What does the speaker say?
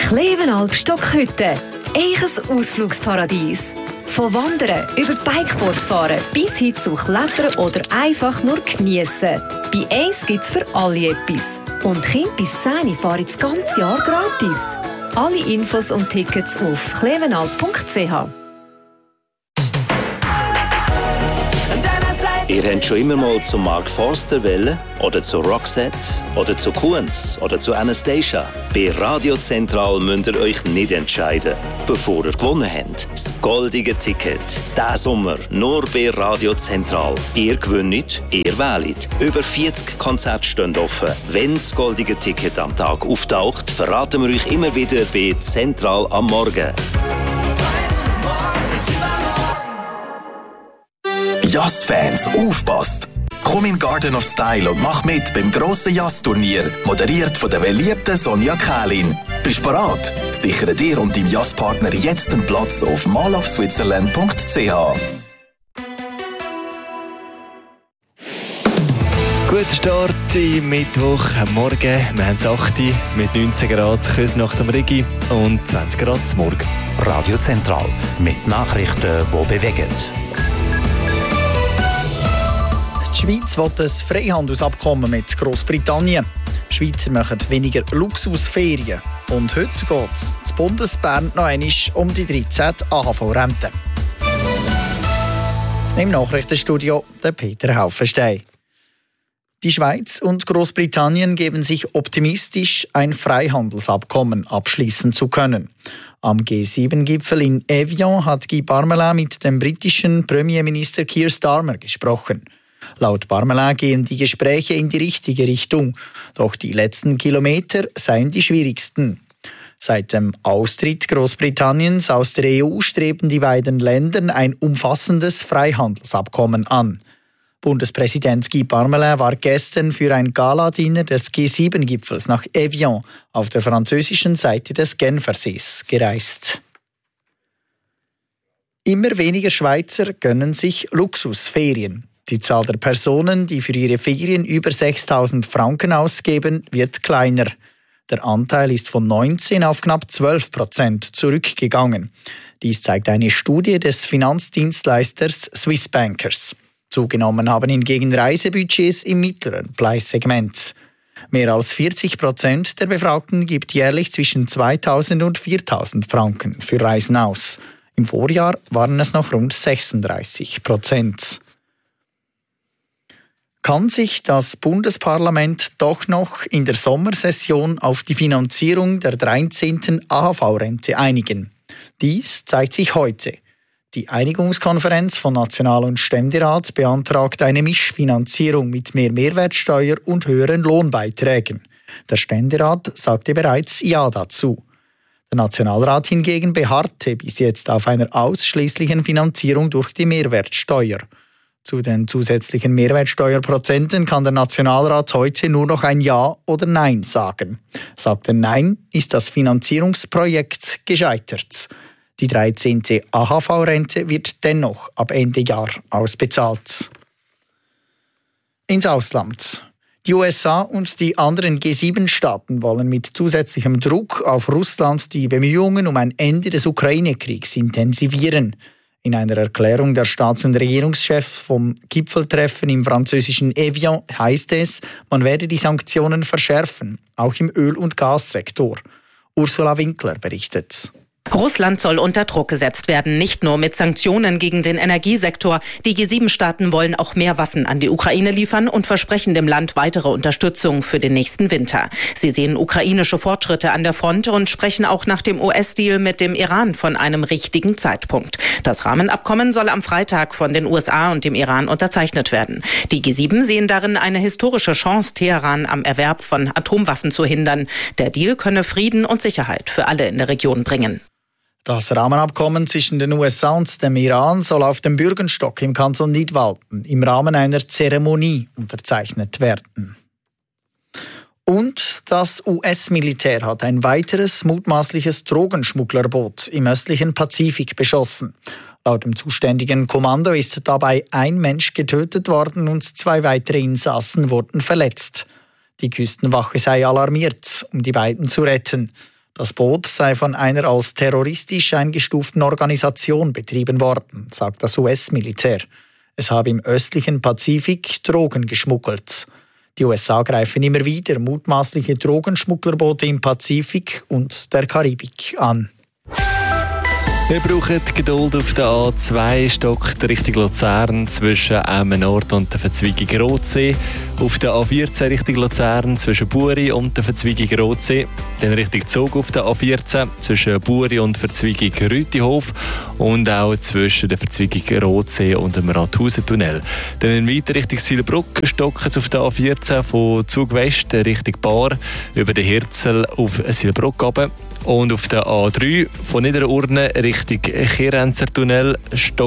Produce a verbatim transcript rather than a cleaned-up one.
Klevenalp Stockhütte. Eiches Ausflugsparadies. Von Wandern über Bikeboardfahren bis hin zu Klettern oder einfach nur geniessen. Bei Ace gibt es für alle etwas. Und Kind bis zehn fahren das ganze Jahr gratis. Alle Infos und Tickets auf klevenalp punkt c h. Ihr habt schon immer mal zu Mark Forster wollen, oder zu Roxette, oder zu Kunz, oder zu Anastasia. Bei Radio Zentral müsst ihr euch nicht entscheiden, bevor ihr gewonnen habt. Das goldige Ticket. Diesen Sommer nur bei Radio Zentral. Ihr gewinnt, ihr wählt. Über vierzig Konzerte stehen offen. Wenn das goldige Ticket am Tag auftaucht, verraten wir euch immer wieder bei Zentral am Morgen. Jazz-Fans, aufpasst! Komm in Garden of Style und mach mit beim grossen Jazz-Turnier, moderiert von der beliebten Sonja Kählin. Bist du bereit? Sichere dir und deinem Jazz-Partner jetzt einen Platz auf mall of switzerland punkt c h. Guter Start im Mittwoch am Morgen. Wir haben es acht mit neunzehn Grad Küsnacht am Rigi und zwanzig Grad zum Morgen. Radio Zentral mit Nachrichten, die bewegen. Die Schweiz will ein Freihandelsabkommen mit Grossbritannien. Die Schweizer machen weniger Luxusferien. Und heute geht es in Bundesbern noch einmal um die dreizehnte A H V-Rente. Im Nachrichtenstudio der Peter Haufenstein. Die Schweiz und Großbritannien geben sich optimistisch, ein Freihandelsabkommen abschließen zu können. Am G sieben Gipfel in Evian hat Guy Parmelin mit dem britischen Premierminister Keir Starmer gesprochen. Laut Parmelin gehen die Gespräche in die richtige Richtung, doch die letzten Kilometer seien die schwierigsten. Seit dem Austritt Großbritanniens aus der E U streben die beiden Länder ein umfassendes Freihandelsabkommen an. Bundespräsident Guy Parmelin war gestern für ein Galadiener des G sieben Gipfels nach Evian auf der französischen Seite des Genfersees gereist. Immer weniger Schweizer gönnen sich Luxusferien. Die Zahl der Personen, die für ihre Ferien über sechstausend Franken ausgeben, wird kleiner. Der Anteil ist von neunzehn auf knapp zwölf Prozent zurückgegangen. Dies zeigt eine Studie des Finanzdienstleisters Swiss Bankers. Zugenommen haben hingegen Reisebudgets im mittleren Preissegment. Mehr als vierzig Prozent der Befragten gibt jährlich zwischen zweitausend und viertausend Franken für Reisen aus. Im Vorjahr waren es noch rund sechsunddreißig Prozent. Kann sich das Bundesparlament doch noch in der Sommersession auf die Finanzierung der dreizehnten A H V-Rente einigen? Dies zeigt sich heute. Die Einigungskonferenz von National- und Ständerat beantragt eine Mischfinanzierung mit mehr Mehrwertsteuer und höheren Lohnbeiträgen. Der Ständerat sagte bereits Ja dazu. Der Nationalrat hingegen beharrte bis jetzt auf einer ausschließlichen Finanzierung durch die Mehrwertsteuer. Zu den zusätzlichen Mehrwertsteuerprozenten kann der Nationalrat heute nur noch ein Ja oder Nein sagen. Sagt er Nein, ist das Finanzierungsprojekt gescheitert. Die dreizehnte A H V-Rente wird dennoch ab Ende Jahr ausbezahlt. Ins Ausland. Die U S A und die anderen G sieben Staaten wollen mit zusätzlichem Druck auf Russland die Bemühungen um ein Ende des Ukraine-Kriegs intensivieren. In einer Erklärung der Staats- und Regierungschef vom Gipfeltreffen im französischen Evian heißt es, man werde die Sanktionen verschärfen, auch im Öl- und Gassektor. Ursula Winkler berichtet. Russland soll unter Druck gesetzt werden, nicht nur mit Sanktionen gegen den Energiesektor. Die G sieben Staaten wollen auch mehr Waffen an die Ukraine liefern und versprechen dem Land weitere Unterstützung für den nächsten Winter. Sie sehen ukrainische Fortschritte an der Front und sprechen auch nach dem U S-Deal mit dem Iran von einem richtigen Zeitpunkt. Das Rahmenabkommen soll am Freitag von den U S A und dem Iran unterzeichnet werden. Die G sieben sehen darin eine historische Chance, Teheran am Erwerb von Atomwaffen zu hindern. Der Deal könne Frieden und Sicherheit für alle in der Region bringen. Das Rahmenabkommen zwischen den U S A und dem Iran soll auf dem Bürgenstock im Kanton Nidwalden im Rahmen einer Zeremonie unterzeichnet werden. Und das U S-Militär hat ein weiteres mutmaßliches Drogenschmugglerboot im östlichen Pazifik beschossen. Laut dem zuständigen Kommando ist dabei ein Mensch getötet worden und zwei weitere Insassen wurden verletzt. Die Küstenwache sei alarmiert, um die beiden zu retten. Das Boot sei von einer als terroristisch eingestuften Organisation betrieben worden, sagt das U S-Militär. Es habe im östlichen Pazifik Drogen geschmuggelt. Die U S A greifen immer wieder mutmaßliche Drogenschmugglerboote im Pazifik und der Karibik an. Wir brauchen Geduld auf der A zwei, stockt Richtung Luzern zwischen Emmenort und der Verzweigung Rotsee. Auf der A vierzehn Richtung Luzern zwischen Buri und der Verzweigung Rotsee. Dann Richtung Zug auf der A vierzehn zwischen Buri und Verzweigung Rütihof. Und auch zwischen der Verzweigung Rotsee und dem Rathausentunnel. Dann weiter Richtung Silbruck stockt es auf der A vierzehn von Zug West Richtung Bar über den Hirzel auf Silbruck runter. Und auf der A drei von Niederurne Richtung Chirenzer Tunnel stockt